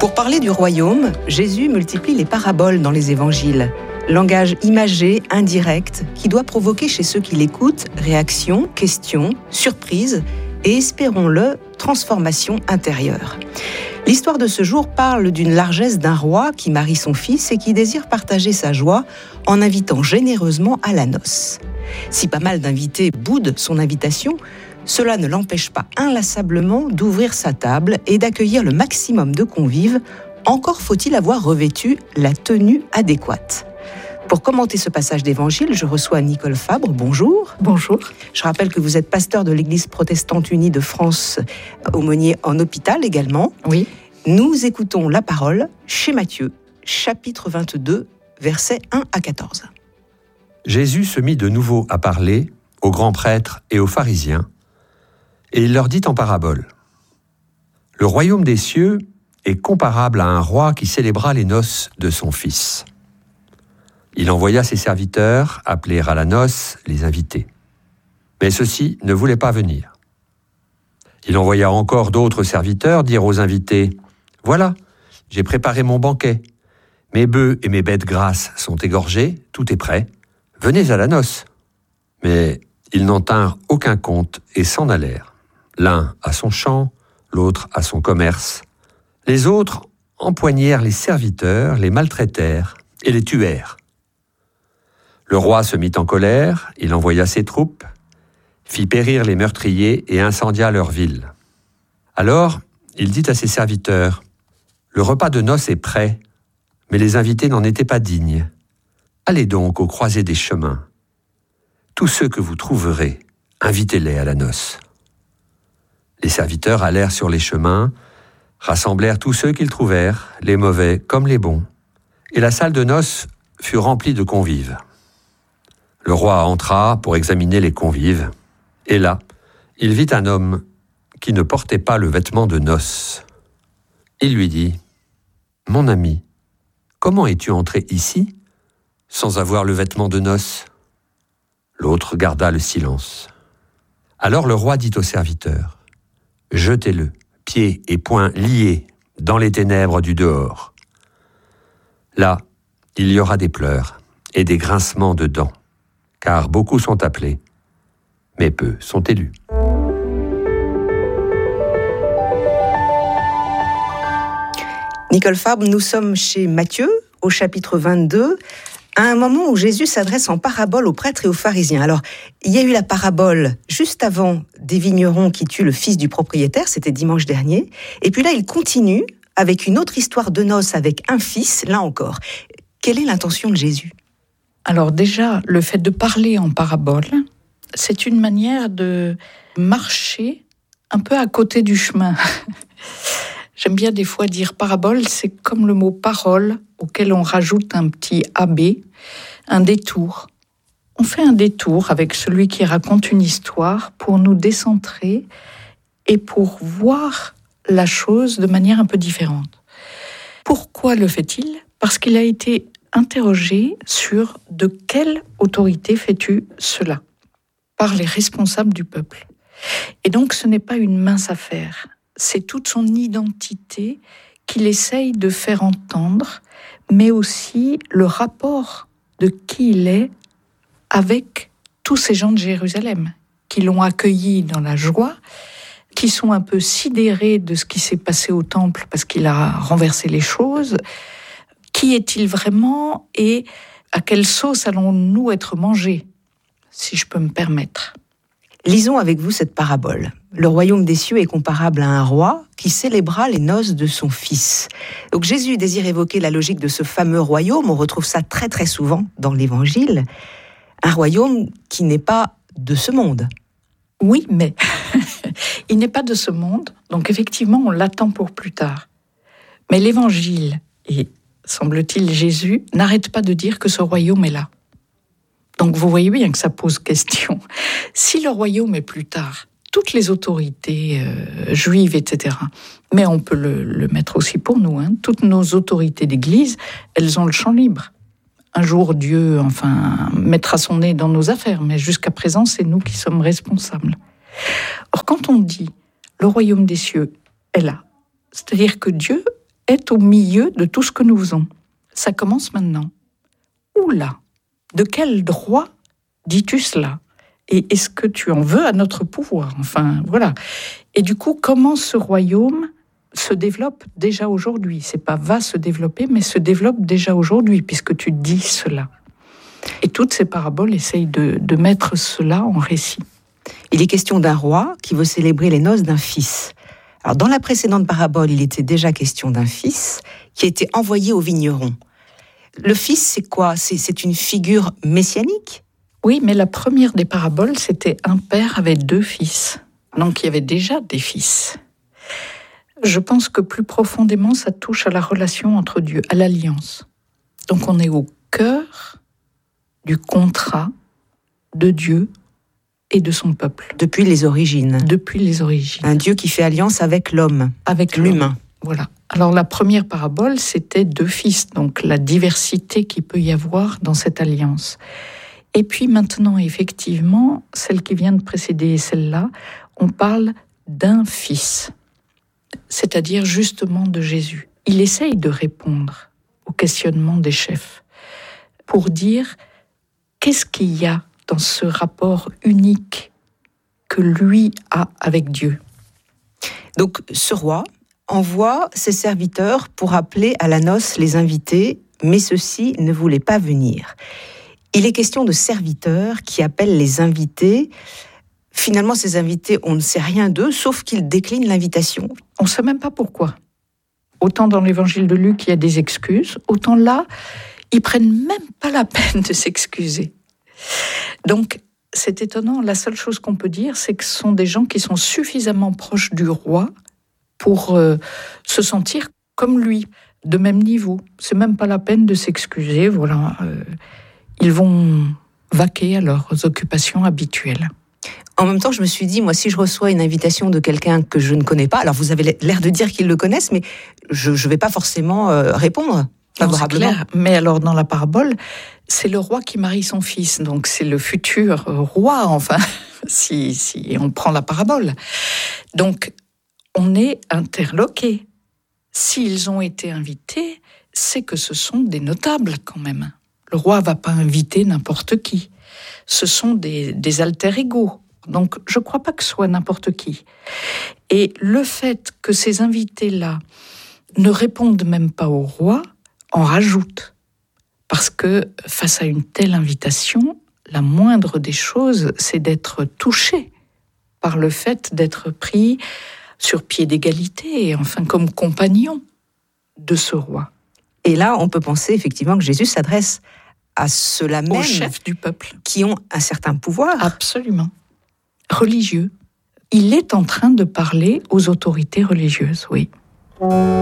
Pour parler du royaume, Jésus multiplie les paraboles dans les évangiles. Langage imagé, indirect, qui doit provoquer chez ceux qui l'écoutent réaction, question, surprise et, espérons-le, transformation intérieure. L'histoire de ce jour parle d'une largesse d'un roi qui marie son fils et qui désire partager sa joie en invitant généreusement à la noce. Si pas mal d'invités boudent son invitation, cela ne l'empêche pas inlassablement d'ouvrir sa table et d'accueillir le maximum de convives, encore faut-il avoir revêtu la tenue adéquate. Pour commenter ce passage d'évangile, je reçois Nicole Fabre. Bonjour. Bonjour. Je rappelle que vous êtes pasteur de l'Église protestante unie de France, aumônier en hôpital également. Oui. Nous écoutons la parole chez Matthieu, chapitre 22, versets 1 à 14. Jésus se mit de nouveau à parler aux grands prêtres et aux pharisiens, et il leur dit en parabole : « Le royaume des cieux est comparable à un roi qui célébra les noces de son fils. Il envoya ses serviteurs appeler à la noce les invités. Mais ceux-ci ne voulaient pas venir. Il envoya encore d'autres serviteurs dire aux invités : « Voilà, j'ai préparé mon banquet. Mes bœufs et mes bêtes grasses sont égorgés, tout est prêt. Venez à la noce. » Mais ils n'en tinrent aucun compte et s'en allèrent. L'un à son champ, l'autre à son commerce. Les autres empoignèrent les serviteurs, les maltraitèrent et les tuèrent. Le roi se mit en colère, il envoya ses troupes, fit périr les meurtriers et incendia leur ville. Alors, il dit à ses serviteurs : « Le repas de noces est prêt, mais les invités n'en étaient pas dignes. Allez donc aux croisées des chemins. Tous ceux que vous trouverez, invitez-les à la noce. » Les serviteurs allèrent sur les chemins, rassemblèrent tous ceux qu'ils trouvèrent, les mauvais comme les bons, et la salle de noces fut remplie de convives. Le roi entra pour examiner les convives, et là, il vit un homme qui ne portait pas le vêtement de noces. Il lui dit : « Mon ami, comment es-tu entré ici sans avoir le vêtement de noces ?» L'autre garda le silence. Alors le roi dit au serviteur : « Jetez-le, pieds et poings liés, dans les ténèbres du dehors. Là, il y aura des pleurs et des grincements de dents, car beaucoup sont appelés, mais peu sont élus. » Nicole Fabre, nous sommes chez Matthieu, au chapitre 22, à un moment où Jésus s'adresse en parabole aux prêtres et aux pharisiens. Alors, il y a eu la parabole juste avant des vignerons qui tuent le fils du propriétaire, c'était dimanche dernier, et puis là, il continue avec une autre histoire de noces avec un fils, là encore. Quelle est l'intention de Jésus ? Alors déjà, le fait de parler en parabole, c'est une manière de marcher un peu à côté du chemin. J'aime bien des fois dire parabole, c'est comme le mot parole auquel on rajoute un petit AB, un détour. On fait un détour avec celui qui raconte une histoire pour nous décentrer et pour voir la chose de manière un peu différente. Pourquoi le fait-il ? Parce qu'il a été interrogé sur de quelle autorité fais-tu cela ? Par les responsables du peuple. Et donc ce n'est pas une mince affaire. C'est toute son identité qu'il essaye de faire entendre, mais aussi le rapport de qui il est avec tous ces gens de Jérusalem, qui l'ont accueilli dans la joie, qui sont un peu sidérés de ce qui s'est passé au temple parce qu'il a renversé les choses. Qui est-il vraiment et à quelle sauce allons-nous être mangés, si je peux me permettre ? Lisons avec vous cette parabole. Le royaume des cieux est comparable à un roi qui célébra les noces de son fils. Donc Jésus désire évoquer la logique de ce fameux royaume. On retrouve ça très très souvent dans l'Évangile. Un royaume qui n'est pas de ce monde. Oui, mais il n'est pas de ce monde. Donc effectivement, on l'attend pour plus tard. Mais l'Évangile, et semble-t-il Jésus, n'arrête pas de dire que ce royaume est là. Donc vous voyez bien que ça pose question. Si le royaume est plus tard, toutes les autorités juives, etc., mais on peut le mettre aussi pour nous, toutes nos autorités d'église, elles ont le champ libre. Un jour, Dieu, mettra son nez dans nos affaires, mais jusqu'à présent, c'est nous qui sommes responsables. Or, quand on dit « le royaume des cieux est là », c'est-à-dire que Dieu est au milieu de tout ce que nous faisons. Ça commence maintenant. Oula, de quel droit dis-tu cela ? Et est-ce que tu en veux à notre pouvoir ? Enfin, voilà. Et du coup, comment ce royaume se développe déjà aujourd'hui ? C'est pas va se développer, mais se développe déjà aujourd'hui, puisque tu dis cela. Et toutes ces paraboles essayent de mettre cela en récit. Il est question d'un roi qui veut célébrer les noces d'un fils. Alors, dans la précédente parabole, il était déjà question d'un fils qui a été envoyé au vigneron. Le fils, c'est quoi ? C'est une figure messianique ? Oui, mais la première des paraboles, c'était un père avec 2 fils. Donc, il y avait déjà des fils. Je pense que plus profondément, ça touche à la relation entre Dieu, à l'alliance. Donc, on est au cœur du contrat de Dieu et de son peuple. Depuis les origines. Depuis les origines. Un Dieu qui fait alliance avec l'homme. Avec l'humain. Voilà. Alors la première parabole, c'était 2 fils, donc la diversité qu'il peut y avoir dans cette alliance. Et puis maintenant, effectivement, celle qui vient de précéder celle-là, on parle d'un fils, c'est-à-dire justement de Jésus. Il essaye de répondre au questionnement des chefs pour dire qu'est-ce qu'il y a dans ce rapport unique que lui a avec Dieu. Donc ce roi envoie ses serviteurs pour appeler à la noce les invités, mais ceux-ci ne voulaient pas venir. Il est question de serviteurs qui appellent les invités. Finalement, ces invités, on ne sait rien d'eux, sauf qu'ils déclinent l'invitation. On ne sait même pas pourquoi. Autant dans l'évangile de Luc, il y a des excuses, autant là, ils prennent même pas la peine de s'excuser. Donc, c'est étonnant. La seule chose qu'on peut dire, c'est que ce sont des gens qui sont suffisamment proches du roi pour se sentir comme lui, de même niveau. C'est même pas la peine de s'excuser. Voilà, ils vont vaquer à leurs occupations habituelles. En même temps, je me suis dit, moi, si je reçois une invitation de quelqu'un que je ne connais pas, alors vous avez l'air de dire qu'ils le connaissent, mais je ne vais pas forcément répondre favorablement. Non, c'est clair. Mais alors, dans la parabole, c'est le roi qui marie son fils, donc c'est le futur roi, enfin, si on prend la parabole. Donc, on est interloqué. S'ils ont été invités, c'est que ce sont des notables quand même. Le roi ne va pas inviter n'importe qui. Ce sont des alter-ego. Donc, je ne crois pas que ce soit n'importe qui. Et le fait que ces invités-là ne répondent même pas au roi en rajoute. Parce que face à une telle invitation, la moindre des choses, c'est d'être touché par le fait d'être pris sur pied d'égalité, enfin comme compagnon de ce roi. Et là, on peut penser effectivement que Jésus s'adresse à ceux-là même, aux chefs du peuple, qui ont un certain pouvoir. Absolument. Religieux. Il est en train de parler aux autorités religieuses, oui.